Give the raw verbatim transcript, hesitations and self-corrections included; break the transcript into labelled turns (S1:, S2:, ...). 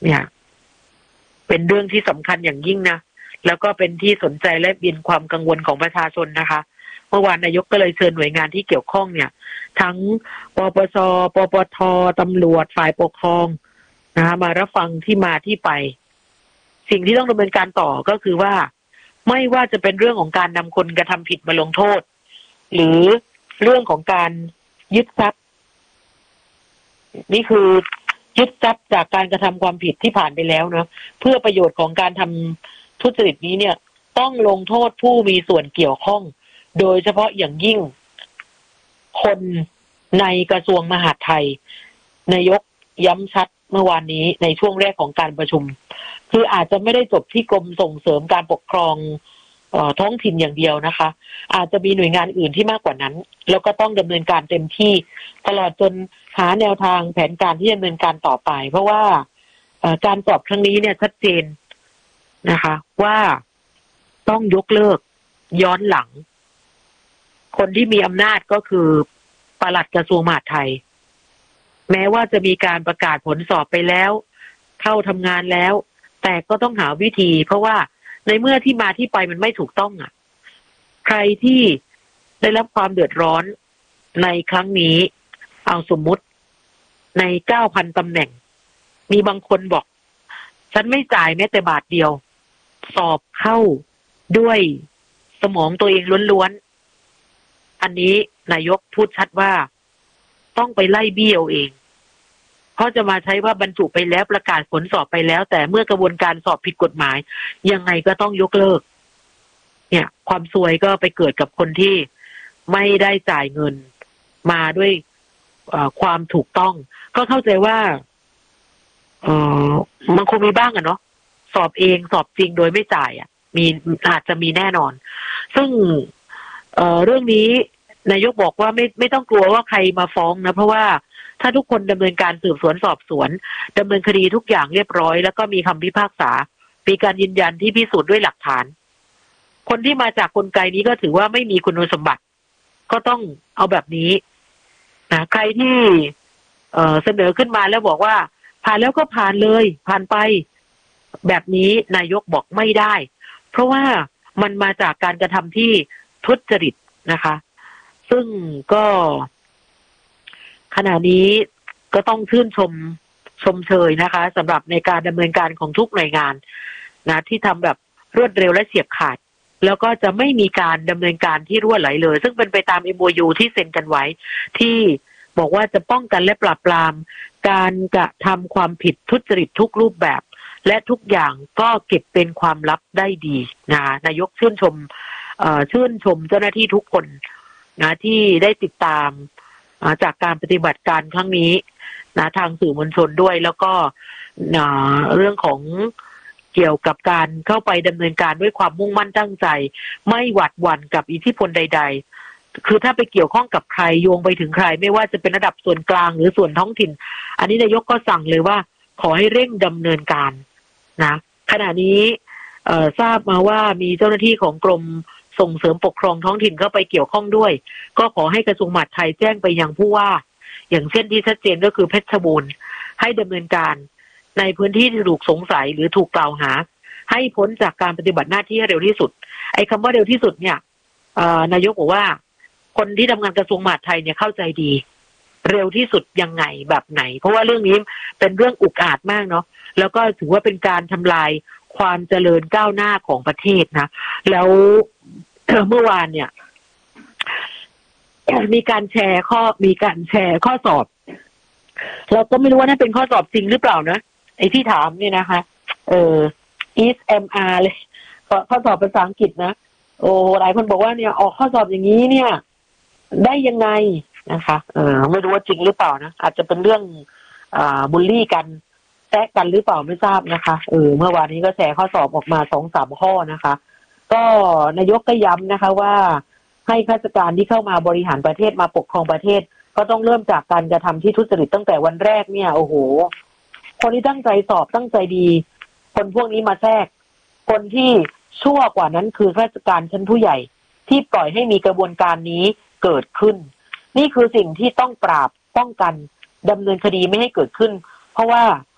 S1: เนี่ยเป็นเรื่องที่สำคัญอย่างยิ่งนะแล้วก็เป็นที่สนใจและเป็นความกังวลของประชาชนนะคะเมื่อวานนายกก็เลยเชิญหน่วยงานที่เกี่ยวข้องเนี่ยทั้งปปช.ปปท.ตำรวจฝ่ายปกครองนะคะมารับฟังที่มาที่ไปสิ่งที่ต้องดำเนินการต่อก็คือว่าไม่ว่าจะเป็นเรื่องของการนำคนกระทำผิดมาลงโทษหรือเรื่องของการยึดทรัพย์นี่คือยึดทรัพย์จากการกระทำความผิดที่ผ่านไปแล้วเนาะเพื่อประโยชน์ของการทำทุจริตนี้เนี่ยต้องลงโทษผู้มีส่วนเกี่ยวข้องโดยเฉพาะอย่างยิ่งคนในกระทรวงมหาดไทยนายกย้ำชัดเมื่อวานนี้ในช่วงแรกของการประชุมคืออาจจะไม่ได้จบที่กรมส่งเสริมการปกครองเอ่อท้องถิ่นอย่างเดียวนะคะอาจจะมีหน่วยงานอื่นที่มากกว่านั้นแล้วก็ต้องดำเนินการเต็มที่ตลอดจนหาแนวทางแผนการที่ดำเนินการต่อไปเพราะว่าการสอบครั้งนี้เนี่ยชัดเจนนะคะว่าต้องยกเลิกย้อนหลังคนที่มีอำนาจก็คือปลัดกระทรวงมหาดไทยแม้ว่าจะมีการประกาศผลสอบไปแล้วเข้าทำงานแล้วแต่ก็ต้องหาวิธีเพราะว่าในเมื่อที่มาที่ไปมันไม่ถูกต้องอ่ะใครที่ได้รับความเดือดร้อนในครั้งนี้เอาสมมุติใน เก้าพัน ตำแหน่งมีบางคนบอกฉันไม่จ่ายแม้แต่บาทเดียวสอบเข้าด้วยสมองตัวเองล้วนๆอันนี้นายกพูดชัดว่าต้องไปไล่เบี้ยวเองเพราะจะมาใช้ว่าบรรจุไปแล้วประกาศผลสอบไปแล้วแต่เมื่อกระบวนการสอบผิดกฎหมายยังไงก็ต้องยกเลิกเนี่ยความซวยก็ไปเกิดกับคนที่ไม่ได้จ่ายเงินมาด้วยความถูกต้องก็เข้าใจว่าเออมันคงมีบ้างอะเนาะสอบเองสอบจริงโดยไม่จ่ายอะมีอาจจะมีแน่นอนซึ่งเอ่อเรื่องนี้นายกบอกว่าไม่ไม่ต้องกลัวว่าใครมาฟ้องนะเพราะว่าถ้าทุกคนดำเนินการสืบสวนสอบสวนดำเนินคดีทุกอย่างเรียบร้อยแล้วก็มีคำพิพากษามีการยืนยันที่พิสูจน์ด้วยหลักฐานคนที่มาจากกลไกนี้ก็ถือว่าไม่มีคุณสมบัติก็ต้องเอาแบบนี้นะใครที่เอ่อเสนอขึ้นมาแล้วบอกว่าผ่านแล้วก็ผ่านเลยผ่านไปแบบนี้นายกบอกไม่ได้เพราะว่ามันมาจากการกระทำที่ทุจริตนะคะซึ่งก็ขณะนี้ก็ต้องชื่นชมชมเชยนะคะสำหรับในการดำเนินการของทุกหน่วยงานนะที่ทำแบบรวดเร็วและเฉียบขาดแล้วก็จะไม่มีการดำเนินการที่รั่วไหลเลยซึ่งเป็นไปตาม เอ็ม โอ ยู ที่เซ็นกันไว้ที่บอกว่าจะป้องกันและปราบปรามการกระทำความผิดทุจริตทุกรูปแบบและทุกอย่างก็เก็บเป็นความลับได้ดีนะนายกชื่นชมเอ่อชื่นชมเจ้าหน้าที่ทุกคนนะที่ได้ติดตามจากการปฏิบัติการครั้งนี้นะทางสื่อมวลชนด้วยแล้วก็เรื่องของเกี่ยวกับการเข้าไปดำเนินการด้วยความมุ่งมั่นตั้งใจไม่หวาดหวั่นกับอิทธิพลใดๆคือถ้าไปเกี่ยวข้องกับใครโยงไปถึงใครไม่ว่าจะเป็นระดับส่วนกลางหรือส่วนท้องถิ่นอันนี้นายกก็สั่งเลยว่าขอให้เร่งดำเนินการนะขณะนี้ทราบมาว่ามีเจ้าหน้าที่ของกรมส่งเสริมปกครองท้องถิ่นเข้าไปเกี่ยวข้องด้วยก็ขอให้กระทรวงมหาดไทยแจ้งไปยังผู้ว่าอย่างเช่นที่ชัดเจนก็คือเพชรบูรณ์ให้ดำเนินการในพื้นที่ที่ถูกสงสัยหรือถูกกล่าวหาให้พ้นจากการปฏิบัติหน้าที่ให้เร็วที่สุดไอ้คำว่าเร็วที่สุดเนี่ยนายกบอกว่าคนที่ทำงานกระทรวงมหาดไทยเนี่ยเข้าใจดีเร็วที่สุดยังไงแบบไหนเพราะว่าเรื่องนี้เป็นเรื่องอุกอาจมากเนาะแล้วก็ถือว่าเป็นการทำลายความเจริญก้าวหน้าของประเทศนะแล้วเมื่อวานเนี่ยมีการแชร์ข้อมีการแชร์ข้อสอบเราก็ไม่รู้ว่านั่นเป็นข้อสอบจริงหรือเปล่านะไอ้ที่ถามเนี่ยนะคะเออ is เอ็ม อาร์ เลยข้อสอบภาษาอังกฤษนะโอ้หลายคนบอกว่าเนี่ยออกข้อสอบอย่างนี้เนี่ยได้ยังไงนะคะเออไม่รู้ว่าจริงหรือเปล่านะอาจจะเป็นเรื่องอ่าบูลลี่กันแซะกันหรือเปล่าไม่ทราบนะคะเออเมื่อวานนี้ก็แชร์ข้อสอบออกมา สองสาม ข้อนะคะก็นายกก็ย้ำนะคะว่าให้ข้าราชการที่เข้ามาบริหารประเทศมาปกครองประเทศก็ต้องเริ่มจากการกระทำที่ทุจริตตั้งแต่วันแรกเนี่ยโอ้โหคนที่ตั้งใจสอบตั้งใจดีคนพวกนี้มาแทรกคนที่ชั่วกว่านั้นคือข้าราชการชั้นผู้ใหญ่ที่ปล่อยให้มีกระบวนการนี้เกิดขึ้นนี่คือสิ่งที่ต้องปราบป้องกันดำเนินคดีไม่ให้เกิดขึ้นเพราะว่า